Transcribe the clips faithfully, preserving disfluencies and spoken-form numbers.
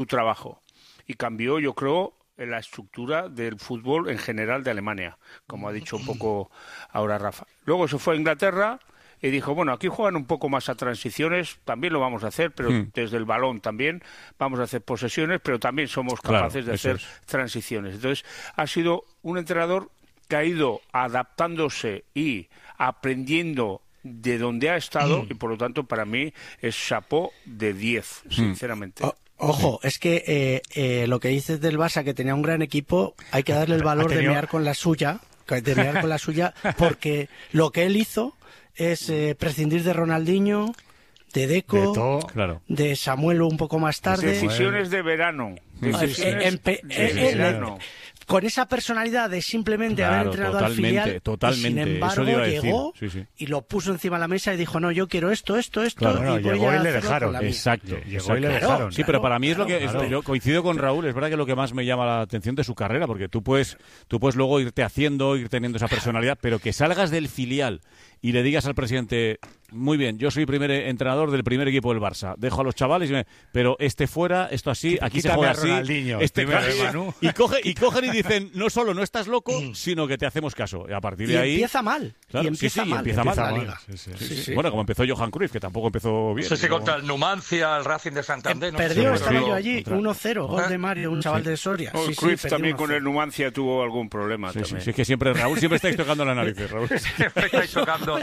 su trabajo y cambió, yo creo, la estructura del fútbol en general de Alemania, como ha dicho un poco ahora Rafa. Luego se fue a Inglaterra y dijo, bueno, aquí juegan un poco más a transiciones, también lo vamos a hacer, pero hmm. desde el balón también vamos a hacer posesiones, pero también somos capaces claro, de hacer es. transiciones. Entonces, ha sido un entrenador que ha ido adaptándose y aprendiendo de donde ha estado, y por lo tanto, para mí, es chapó de diez, sinceramente. Oh. Ojo, es que eh, eh, lo que dices del Barça, que tenía un gran equipo, hay que darle el valor tenido... de mear con la suya, de mear con la suya, porque lo que él hizo es eh, prescindir de Ronaldinho, de Deco, de, todo, claro. de Samuel un poco más tarde. Decisiones de verano. Decisiones de verano. Con esa personalidad de simplemente claro, haber entrenado al filial, totalmente. Y sin embargo Eso llegó sí, sí. y lo puso encima de la mesa y dijo, no, yo quiero esto, esto, esto. Claro, no, y voy llegó a y le dejaron. Exacto. Llegó exacto. y le dejaron. Claro, sí, pero para mí claro, es lo que claro. es, yo coincido con Raúl, es verdad que lo que más me llama la atención de su carrera, porque tú puedes, tú puedes luego irte haciendo, ir teniendo esa personalidad, pero que salgas del filial y le digas al presidente, muy bien, yo soy primer entrenador del primer equipo del Barça, dejo a los chavales, y me, pero este fuera, esto así, aquí Quítame se juega así, este claro, y, coge, y cogen y dicen, no solo no estás loco, sino que te hacemos caso. Y a partir de y ahí... empieza mal. Claro, y empieza sí, sí, mal. empieza mal. La liga. Sí, sí, sí, sí, sí. Bueno, como empezó Johan Cruyff, que tampoco empezó bien. Sí, sí, ¿no? contra el Numancia, el Racing de Santander. Eh, ¿no? perdió, sí, estaba sí, yo allí, contra... uno cero, gol de Mario, un chaval sí. de Soria. Oh, sí, Cruyff sí, también con el Numancia tuvo algún problema. Sí, también. Sí, sí, es que siempre, Raúl siempre estáis tocando la nariz, Raúl. Siempre estáis tocando.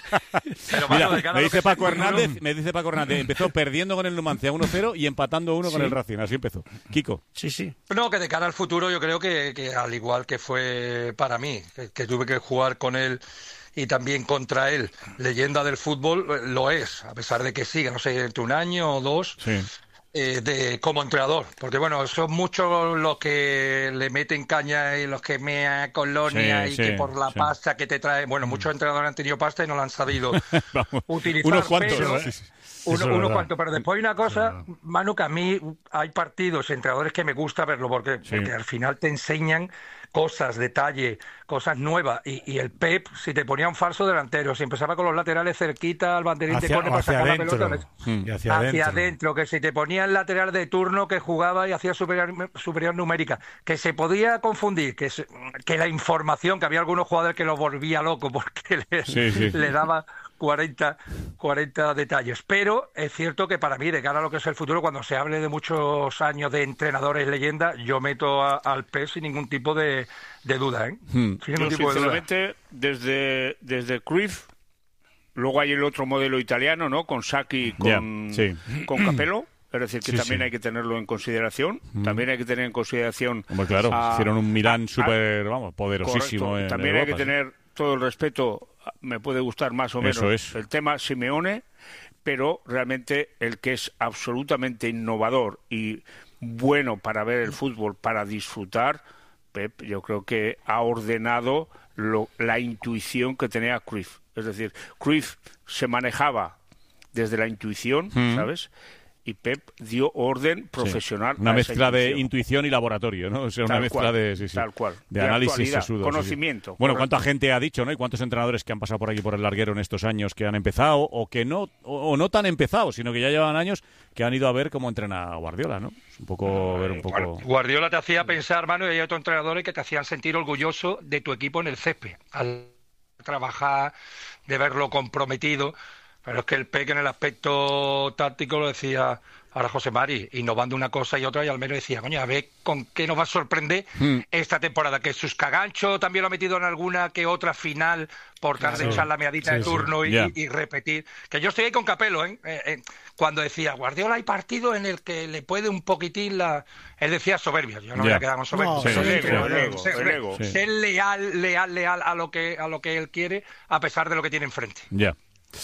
Pero, Mira, bueno, me dice Paco Hernández, me dice Paco Hernández, empezó perdiendo con el Numancia uno cero y empatando uno sí. con el Racing, así empezó. Kiko. Sí, sí. No, que de cara al futuro yo creo que, que al igual que fue para mí, que, que tuve que jugar con él y también contra él, leyenda del fútbol, lo es, a pesar de que siga, no sé, entre un año o dos, sí. eh, de como entrenador. Porque bueno, son muchos los que le meten caña y los que mea colonia sí, y sí, que por la sí. pasta que te trae. Bueno, muchos entrenadores han tenido pasta y no la han sabido utilizar. Unos cuantos, pero... ¿no? Sí, sí. Uno, uno cuanto, pero después hay una cosa, Manu, que a mí hay partidos, entrenadores que me gusta verlo, porque, sí. porque al final te enseñan cosas, detalle, cosas nuevas, y, y el Pep, si te ponía un falso delantero, si empezaba con los laterales cerquita al banderín, hacia, te pone para sacar adentro. la pelota, mm. hacia, hacia adentro. adentro, que si te ponía el lateral de turno que jugaba y hacía superior, superior numérica, que se podía confundir, que, se, que la información, que había algunos jugadores que lo volvía loco porque le, sí, sí. le daba cuarenta, cuarenta detalles, pero es cierto que para mí, de cara a lo que es el futuro, cuando se hable de muchos años de entrenadores leyenda, yo meto a, al P E S sin ningún tipo de, de duda, ¿eh? Hmm. Sin ningún yo, tipo sinceramente, de duda. desde, desde Cruyff, luego hay el otro modelo italiano, ¿no? Con Sacchi, con, yeah, sí. con Capello. Es decir, que sí, también sí. hay que tenerlo en consideración. Mm. También hay que tener en consideración... Hombre, claro, a, hicieron un Milán súper, vamos, poderosísimo en También Europa, hay que sí. tener todo el respeto, me puede gustar más o menos es. el tema Simeone, pero realmente el que es absolutamente innovador y bueno para ver el fútbol, para disfrutar, Pep, yo creo que ha ordenado lo, la intuición que tenía Cruyff. Es decir, Cruyff se manejaba desde la intuición, mm. ¿sabes?, y Pep dio orden profesional. Sí. Una mezcla de intuición y laboratorio, ¿no? O sea, una tal mezcla cual, de, sí, sí, tal cual. de, de análisis sesudo. Conocimiento. Sí, sí. Bueno, ¿cuánta gente ha dicho, ¿no? Y cuántos entrenadores que han pasado por aquí por el larguero en estos años que han empezado o que no, o, o no tan empezados, sino que ya llevan años que han ido a ver cómo entrena Guardiola, ¿no? Es un poco, ver un poco... Guardiola te hacía pensar, hermano, y hay otros entrenadores que te hacían sentir orgulloso de tu equipo en el césped, al trabajar, de verlo comprometido. Pero es que el P E C en el aspecto táctico lo decía ahora José Mari, innovando una cosa y otra, y al menos decía, coño, a ver con qué nos va a sorprender mm. esta temporada, que sus caganchos también lo ha metido en alguna que otra final por tal de echar la meadita sí, de turno sí. y, yeah. y repetir. Que yo estoy ahí con Capello, ¿eh? Eh, eh, cuando decía, Guardiola hay partidos en el que le puede un poquitín la... Él decía soberbia, yo no yeah. me voy a quedar con soberbia. No, sí, ser, sí, ser, ego, ser, ego, ser, ser leal, leal, leal a lo que a lo que él quiere, a pesar de lo que tiene enfrente. Ya. Yeah.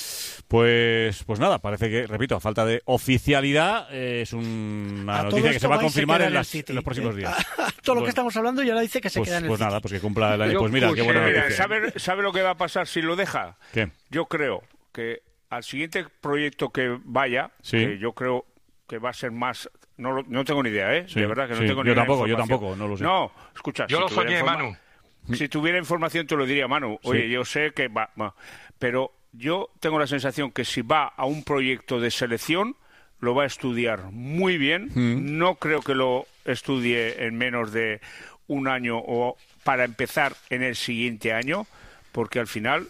Pues pues nada, parece que, repito, a falta de oficialidad, eh, es una a noticia que se va a confirmar en, las, en los próximos días. A, a todo bueno, lo que estamos hablando ya la dice que se pues, queda en el Pues City. nada, pues que cumpla el año. Pues mira, qué buena noticia. ¿Sabe, ¿Sabe lo que va a pasar si lo deja? ¿Qué? Yo creo que al siguiente proyecto que vaya, sí. que yo creo que va a ser más... No, no tengo ni idea, ¿eh? Sí, de verdad que no sí. tengo yo ni tampoco, idea. Yo tampoco, no lo sé. No, escucha. Yo si lo soñé, informa... Manu. Si tuviera información te lo diría, Manu. Oye, sí. yo sé que va... va. Pero yo tengo la sensación que si va a un proyecto de selección, lo va a estudiar muy bien. Mm. No creo que lo estudie en menos de un año o para empezar en el siguiente año, porque al final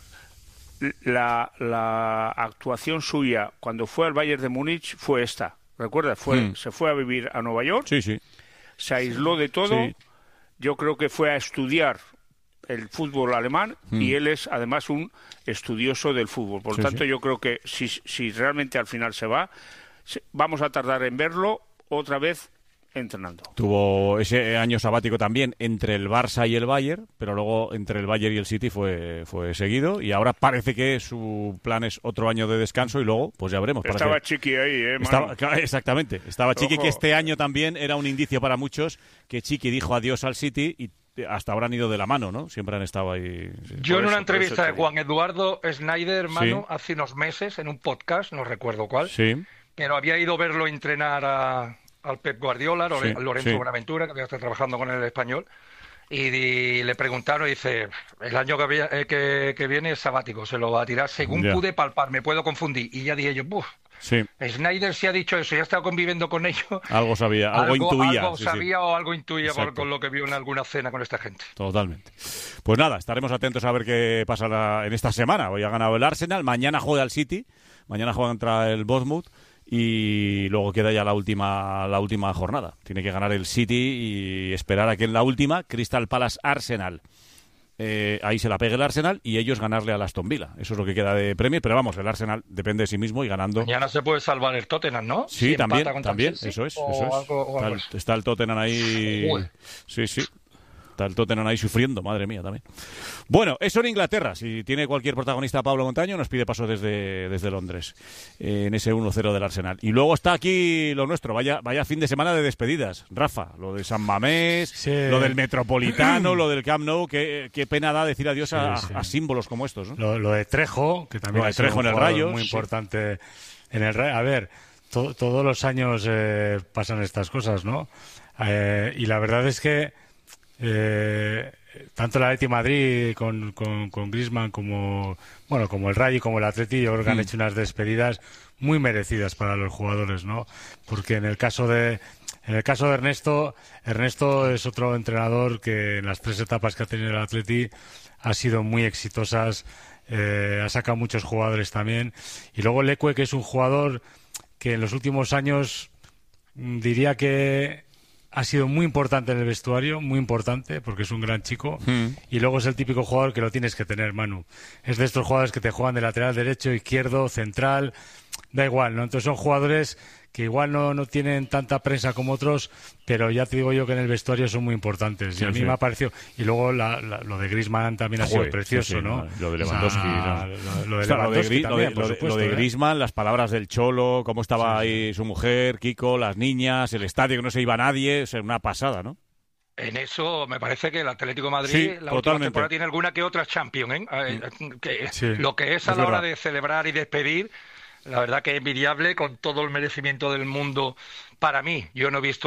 la, la actuación suya cuando fue al Bayern de Múnich fue esta. ¿Recuerdas? Fue, mm. Se fue a vivir a Nueva York, sí, sí. se aisló de todo. Sí. Yo creo que fue a estudiar el fútbol alemán mm. y él es además un estudioso del fútbol. Por lo sí, tanto, sí. yo creo que si, si realmente al final se va, vamos a tardar en verlo otra vez entrenando. Tuvo ese año sabático también entre el Barça y el Bayern, pero luego entre el Bayern y el City fue, fue seguido, y ahora parece que su plan es otro año de descanso y luego pues ya veremos. Estaba parece... Chiqui ahí, ¿eh, Estaba, exactamente, estaba Chiqui, que este año también era un indicio para muchos que Chiqui dijo adiós al City y hasta ahora han ido de la mano, ¿no? Siempre han estado ahí. Sí. Yo en una eso, entrevista de Juan Eduardo Schneider, hermano, sí. hace unos meses, en un podcast, no recuerdo cuál, sí. pero había ido a verlo entrenar a, al Pep Guardiola, Lore, sí, Lorenzo sí. Buenaventura, que había estado trabajando con el español, y, y le preguntaron, y dice, el año que, había, eh, que, que viene es sabático, se lo va a tirar según ya. pude palpar, me puedo confundir. Y ya dije yo, ¡buf! Sí. Schneider sí ha dicho eso, ya ha estado conviviendo con ellos. Algo sabía, algo, algo intuía. Algo sí, sabía sí. o algo intuía por, con lo que vio en alguna cena con esta gente. Totalmente. Pues nada, estaremos atentos a ver qué pasa la, en esta semana. Hoy ha ganado el Arsenal, mañana juega el City, mañana juega contra el Bournemouth y luego queda ya la última, la última jornada. Tiene que ganar el City y esperar a que en la última, Crystal Palace Arsenal. Eh, ahí se la pegue el Arsenal y ellos ganarle al Aston Villa. Eso es lo que queda de Premier, pero vamos, el Arsenal depende de sí mismo y ganando. Mañana se puede salvar el Tottenham, ¿no? Sí, si también, también, eso es, eso es. Algo, está, el, está el Tottenham ahí. Uy. Sí, sí. Está el Tottenham ahí sufriendo, madre mía, también. Bueno, eso en Inglaterra. Si tiene cualquier protagonista Pablo Montaño, nos pide paso desde, desde Londres, eh, en ese uno cero del Arsenal. Y luego está aquí lo nuestro, vaya, vaya fin de semana de despedidas. Rafa, lo de San Mamés, sí. lo del Metropolitano, lo del Camp Nou. Qué, qué pena da decir adiós sí, a, sí. a símbolos como estos, ¿no? Lo, lo de Trejo, que también lo de Trejo en el Rayo. Muy importante en el Rayo. A ver, to, todos los años eh, pasan estas cosas, ¿no? Eh, y la verdad es que Eh, tanto el Atleti Madrid con, con, con Griezmann como bueno como el Rayo y como el Atleti, yo creo que han mm. hecho unas despedidas muy merecidas para los jugadores, ¿no? Porque en el caso de en el caso de Ernesto Ernesto es otro entrenador que en las tres etapas que ha tenido el Atleti ha sido muy exitosas, eh, ha sacado muchos jugadores también, y luego Leque, que es un jugador que en los últimos años diría que ha sido muy importante en el vestuario, muy importante, porque es un gran chico. Mm. Y luego es el típico jugador que lo tienes que tener, Manu. Es de estos jugadores que te juegan de lateral derecho, izquierdo, central, da igual, ¿no? Entonces son jugadores que igual no, no tienen tanta prensa como otros, pero ya te digo yo que en el vestuario son muy importantes. Sí, y a mí sí. me ha parecido. Y luego la, la, lo de Griezmann también ha sido Joder, precioso, sí, sí, ¿no? Lo de Lewandowski. O sea, no. Lo de Lewandowski o sea, también, lo de, supuesto, lo de ¿eh? Griezmann, las palabras del Cholo, cómo estaba sí, ahí sí. su mujer, Kiko, las niñas, el estadio que no se iba nadie, o sea, una pasada, ¿no? En eso me parece que el Atlético de Madrid sí, la totalmente. última temporada tiene alguna que otra Champions, ¿eh? Mm. Que, sí, lo que es a es la verdad. hora de celebrar y despedir, la verdad que es envidiable, con todo el merecimiento del mundo. Para mí, yo no he visto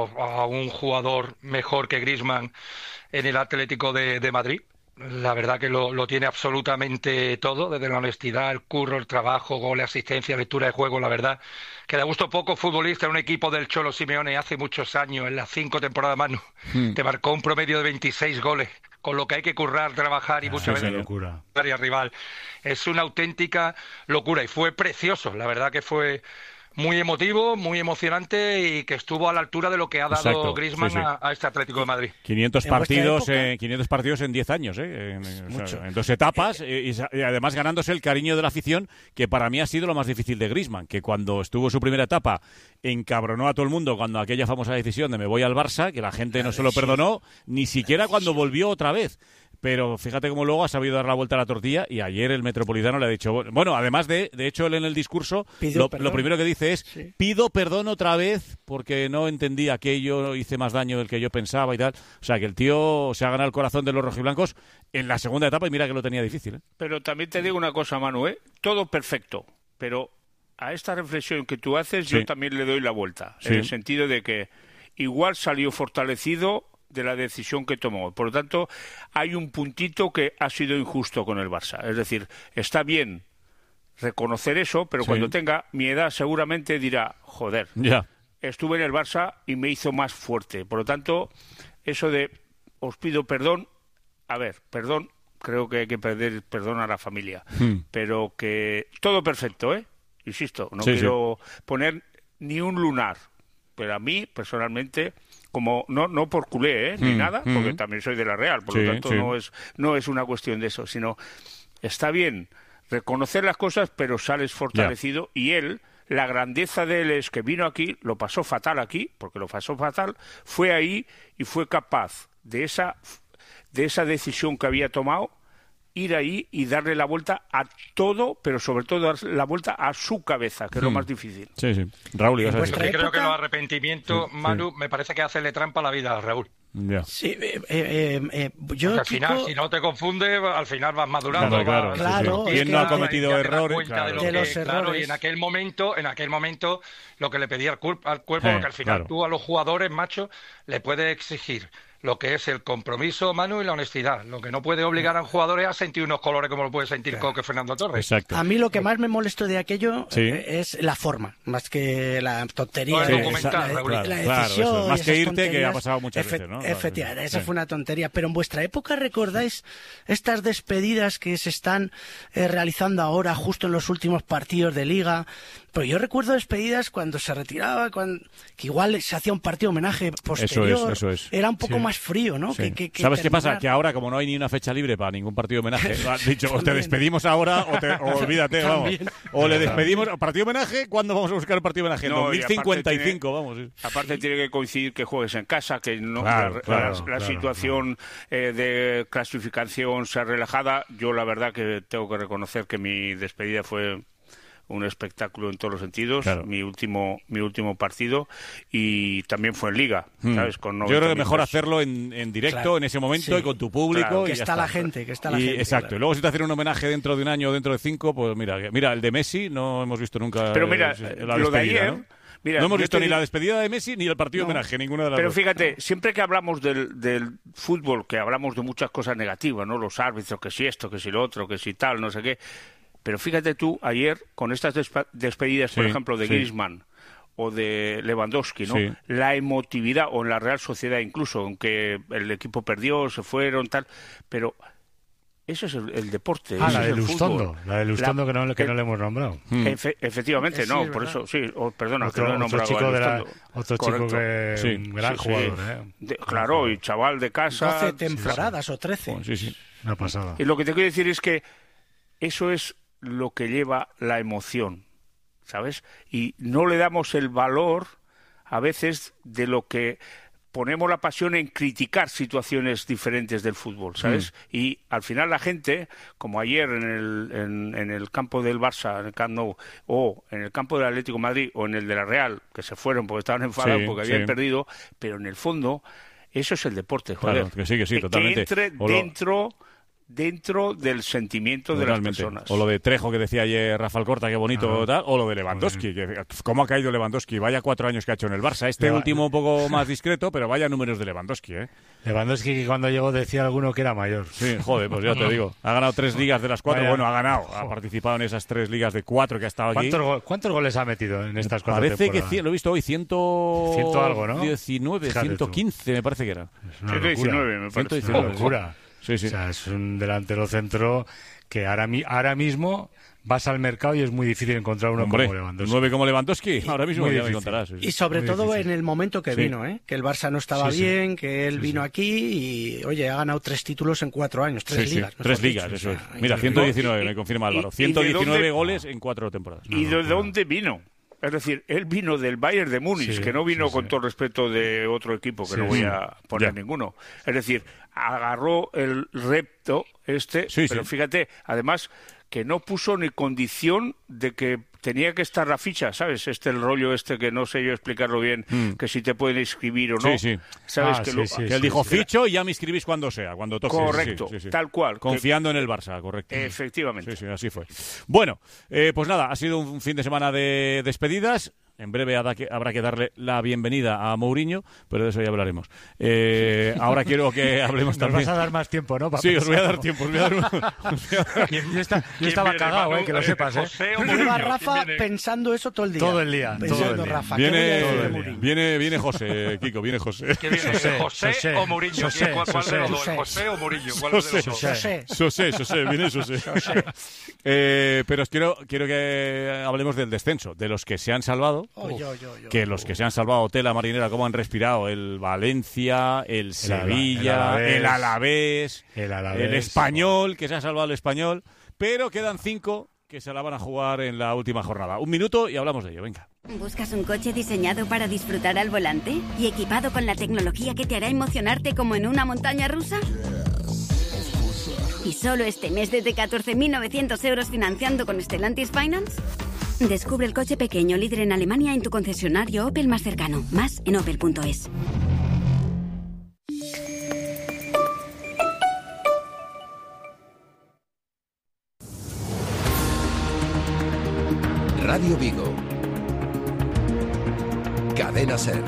a un jugador mejor que Griezmann en el Atlético de, de Madrid. La verdad que lo, lo tiene absolutamente todo, desde la honestidad, el curro, el trabajo, goles, asistencia, lectura de juego. La verdad que da gusto poco futbolista en un equipo del Cholo Simeone hace muchos años, en las cinco temporadas, Manu, hmm. te marcó un promedio de veintiséis goles, con lo que hay que currar, trabajar y ah, muchas veces locura. rival. Es una auténtica locura y fue precioso, la verdad que fue muy emotivo, muy emocionante y que estuvo a la altura de lo que ha dado Exacto, Griezmann sí, sí. A, a este Atlético de Madrid. quinientos partidos, eh, quinientos partidos en diez años, eh, en, o sea, en dos etapas, eh, y, y además ganándose el cariño de la afición, que para mí ha sido lo más difícil de Griezmann, que cuando estuvo su primera etapa encabronó a todo el mundo cuando aquella famosa decisión de me voy al Barça, que la gente no se lo perdonó, ni siquiera cuando volvió otra vez. Pero fíjate cómo luego ha sabido dar la vuelta a la tortilla y ayer el Metropolitano le ha dicho... Bueno, además de, de hecho, él en el discurso lo, lo primero que dice es sí. pido perdón otra vez porque no entendí aquello, hice más daño del que yo pensaba y tal. O sea, que el tío se ha ganado el corazón de los rojiblancos en la segunda etapa y mira que lo tenía difícil, ¿eh? Pero también te digo una cosa, Manu, ¿eh? Todo perfecto, pero a esta reflexión que tú haces sí. yo también le doy la vuelta, sí. en el sentido de que igual salió fortalecido de la decisión que tomó. Por lo tanto, hay un puntito que ha sido injusto con el Barça. Es decir, está bien reconocer eso, pero sí. cuando tenga mi edad seguramente dirá, joder, ya. estuve en el Barça y me hizo más fuerte. Por lo tanto, eso de os pido perdón, a ver, perdón, creo que hay que pedir perdón a la familia, hmm. pero que todo perfecto, ¿eh? Insisto, no sí, quiero sí. poner ni un lunar, pero a mí, personalmente, como no no por culé, ¿eh? ni hmm. nada, porque hmm. también soy de la Real, por sí, lo tanto sí. no es no es una cuestión de eso, sino está bien reconocer las cosas, pero sales fortalecido, yeah. y él, la grandeza de él es que vino aquí, lo pasó fatal aquí, porque lo pasó fatal, fue ahí y fue capaz de esa, de esa decisión que había tomado, ir ahí y darle la vuelta a todo, pero sobre todo dar la vuelta a su cabeza, que es hmm. lo más difícil. Sí, sí. Raúl, ¿ibas a decir? Yo creo época... que los arrepentimientos, sí, Manu, sí. me parece que hacerle trampa a la vida a Raúl. Yeah. Sí, eh, eh, eh, yo al Kiko... final, si no te confundes, al final vas madurando. Claro, vas, claro. Sí, sí. ¿Quién no ha cometido ya errores? Claro. De, lo de que, los claro, errores. Y en aquel momento, en aquel momento, lo que le pedía al, cuerpo, al cuerpo, eh, porque al final claro. tú a los jugadores, macho, le puedes exigir lo que es el compromiso, Manu, y la honestidad. Lo que no puede obligar a un jugador es a sentir unos colores como lo puede sentir claro. Coque Fernando Torres. Exacto. A mí lo que más me molestó de aquello sí. es la forma, más que la tontería. Sí, la, documental, la, claro, la decisión. Claro, más que irte, tonterías. que ha pasado muchas Efe veces, ¿no? Efectivamente, esa sí. fue una tontería. Pero en vuestra época, ¿recordáis estas despedidas que se están eh, realizando ahora, justo en los últimos partidos de Liga? Pues yo recuerdo despedidas cuando se retiraba, cuando, que igual se hacía un partido homenaje posterior. Eso es, eso es. Era un poco sí. más frío, ¿no? Sí. Que, que, que ¿Sabes terminar... qué pasa? Que ahora, como no hay ni una fecha libre para ningún partido homenaje, has dicho, o te despedimos ahora o, te, o olvídate, vamos. O le despedimos, partido homenaje, ¿cuándo vamos a buscar el partido homenaje? En no, dos mil cincuenta y cinco, tiene, vamos. Sí. Aparte tiene que coincidir que juegues en casa, que no claro, la, claro, la, la claro, situación claro. Eh, de clasificación sea relajada. Yo la verdad que tengo que reconocer que mi despedida fue un espectáculo en todos los sentidos, claro. mi último mi último partido, y también fue en Liga, hmm. ¿sabes? Con Yo creo que mejor hacerlo en, en directo, claro. en ese momento, sí. y con tu público. Claro. Que y está, está la gente, que está la y, gente. Exacto, claro. y luego si te hacen un homenaje dentro de un año o dentro de cinco, pues mira, mira el de Messi no hemos visto nunca. Pero mira, eh, la lo de ayer... ¿no? Mira, no hemos visto te... ni la despedida de Messi ni el partido no, homenaje, ninguna de las pero dos. Pero fíjate, siempre que hablamos del, del fútbol, que hablamos de muchas cosas negativas, ¿no? Los árbitros, que si esto, que si lo otro, que si tal, no sé qué. Pero fíjate tú, ayer, con estas despe- despedidas, por sí, ejemplo, de sí. Griezmann o de Lewandowski, ¿no? Sí. La emotividad, o en la Real Sociedad incluso, aunque el equipo perdió, se fueron, tal, pero... Eso es el, el deporte. Ah, eso la es de Lustondo, fútbol. la de Lustondo la, que, no, que el, no le hemos nombrado. Efe, efectivamente, sí, no, por verdad. Eso, sí, oh, perdona, otro, que no he nombrado otro chico, de la, Correcto. otro chico que sí, un gran sí, jugador. Sí. ¿eh? De, claro, y chaval de casa. doce temporadas sí, sí. o trece. Oh, sí, sí. Una pasada. Y lo que te quiero decir es que eso es lo que lleva la emoción, ¿sabes? Y no le damos el valor a veces de lo que... ponemos la pasión en criticar situaciones diferentes del fútbol, ¿sabes? Mm. Y al final la gente, como ayer en el, en, en el campo del Barça, en el Camp Nou, o en el campo del Atlético de Madrid, o en el de la Real, que se fueron porque estaban enfadados, sí, porque habían sí. perdido, pero en el fondo eso es el deporte, joder. Claro, que sí, que sí, que, totalmente. Que entre lo... dentro... dentro del sentimiento Totalmente. de las personas. O lo de Trejo que decía ayer Rafael Corta, qué bonito, tal, o lo de Lewandowski, que, cómo ha caído Lewandowski, vaya cuatro años que ha hecho en el Barça, este Leva... último un poco más discreto, pero vaya números de Lewandowski, ¿eh? Lewandowski que cuando llegó decía alguno que era mayor. Sí, joder, pues ya te digo, ha ganado tres ligas de las cuatro, vaya. Bueno, ha ganado, ha participado en esas tres ligas de cuatro que ha estado aquí. ¿Cuántos, go ¿cuántos goles ha metido en estas cuatro Parece temporadas? que, lo he visto hoy, ciento... ciento algo, ¿no? diecinueve, ciento quince me parece que era. ciento diecinueve, me parece. Es una locura. Sí, sí. O sea, es un delantero centro que ahora, mi, ahora mismo vas al mercado y es muy difícil encontrar uno Hombre, como Lewandowski. nueve como Lewandowski, ahora mismo ya me encontrarás. Sí, sí. Y sobre muy todo difícil. en el momento que sí. vino, ¿eh? Que el Barça no estaba sí, bien, sí. que él sí, vino sí. aquí y, oye, ha ganado tres títulos en cuatro años, tres sí, ligas. Sí. Tres ligas, dicho, eso o sea, es. Mira, ciento diecinueve, y, me confirma Álvaro. ciento diecinueve goles en cuatro temporadas. ¿Y de dónde vino? Es decir, él vino del Bayern de Múnich, sí, que no vino sí, con sí. todo respeto de otro equipo, que sí, no voy a poner ya. ninguno. Es decir, agarró el repto este, sí, pero sí. fíjate, además que no puso ni condición de que tenía que estar la ficha, ¿sabes? Este el rollo este que no sé yo explicarlo bien, mm. que si te pueden inscribir o no. Sí, sí. ¿Sabes? Ah, que, sí, lo, sí, que él dijo sí, ficho y ya me inscribís cuando sea, cuando toque. Correcto, sí, sí, sí. tal cual. Confiando que, en el Barça, correcto. Efectivamente. Sí, sí, así fue. Bueno, eh, pues nada, ha sido un fin de semana de despedidas. En breve habrá que, habrá que darle la bienvenida a Mourinho, pero de eso ya hablaremos. Eh, ahora quiero que hablemos también... Nos vas a dar más tiempo, ¿no? Sí, os voy a dar tiempo. Os voy a dar... os voy a dar... Yo, está, yo estaba viene, cagado, Manu? eh, que lo sepas. ¿eh? José o Lleva Mourinho? Rafa ¿Quién viene? pensando eso todo el día. Todo el día. Pensando, Todo el día. Rafa, ¿qué voy a Viene, decir de Mourinho? viene, viene José, Kiko, viene José. ¿Qué viene? José, ¿José, José, o Mourinho? José, ¿Cuál, cuál José, de los dos? José. ¿José o Mourinho? ¿Cuál de los dos? José. José, José, viene José. Eh, pero os quiero, quiero que hablemos del descenso, de los que se han salvado, Oh, yo, yo, yo. que los que se han salvado, tela marinera, cómo han respirado, el Valencia, el Sevilla, el Alavés, el, Alavés, el Español, que se ha salvado el Español, pero quedan cinco que se la van a jugar en la última jornada. Un minuto y hablamos de ello, venga. ¿Buscas un coche diseñado para disfrutar al volante y equipado con la tecnología que te hará emocionarte como en una montaña rusa? ¿Y solo este mes desde catorce mil novecientos euros financiando con Stellantis Finance? Descubre el coche pequeño líder en Alemania en tu concesionario Opel más cercano. Más en opel punto es. Radio Vigo. Cadena SER.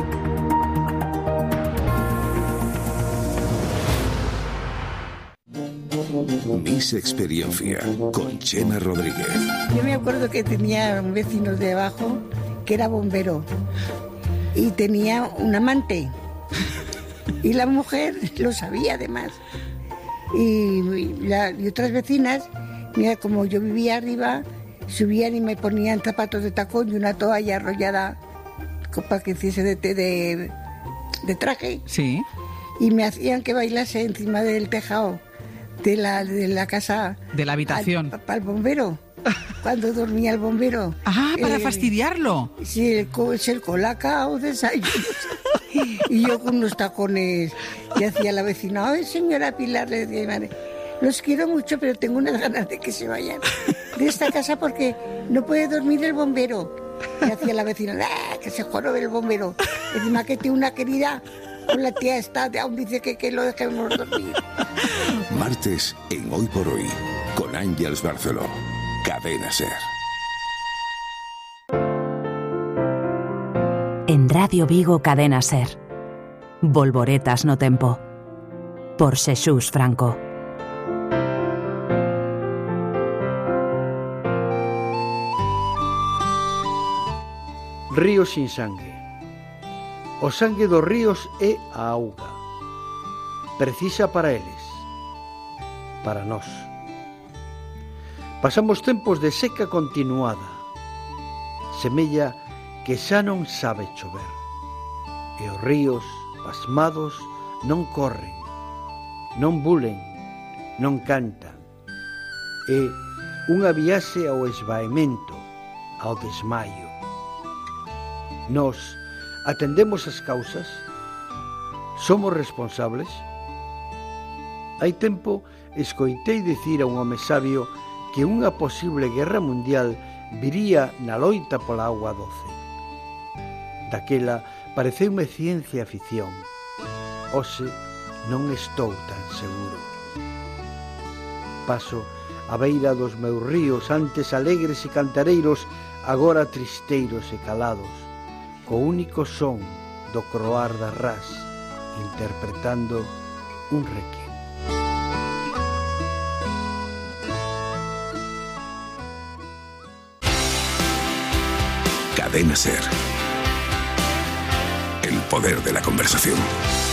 Miss Experiencia con Chema Rodríguez. Yo me acuerdo que tenía un vecino de abajo que era bombero y tenía un amante y la mujer lo sabía además. Y, la, y otras vecinas, mira, como yo vivía arriba, subían y me ponían zapatos de tacón y una toalla arrollada para que hiciese de, de, de traje. Sí. Y me hacían que bailase encima del tejado de la, de la casa. De la habitación. Para el bombero. Cuando dormía el bombero. Ah, para eh, fastidiarlo. Sí, el, el colacao, desayuno. Y yo con unos tacones que hacía la vecina. Ay, señora Pilar, le decía, madre, los quiero mucho, pero tengo unas ganas de que se vayan de esta casa porque no puede dormir el bombero. Y hacía la vecina, ¡ah, que se jorobe el bombero! Encima que tiene una querida, con la tía esta, aún dice que, que lo dejemos dormir. Martes en Hoy por Hoy, con Ángeles Barceló. Cadena SER. En Radio Vigo, Cadena SER. Volvoretas no tempo. Por Xesús Franco. Ríos sin sangue. O sangue dos ríos é a auga. Precisa para eles, para nós. Pasamos tempos de seca continuada. Semella que xa non sabe chover. E os ríos, pasmados, non corren, non bulen, non cantan. É unha viaxe ao esvaemento, ao desmaio. Nos atendemos as causas? Somos responsables? Hai tempo escoitei dicir a un home sabio que unha posible guerra mundial viría na loita pola auga doce. Daquela pareceume ciencia ficción. Hoxe non estou tan seguro. Paso a beira dos meus ríos, antes alegres e cantareiros, agora tristeiros e calados, co único son do croar das ras, interpretando un requiem. Cadena SER. El poder de la conversación.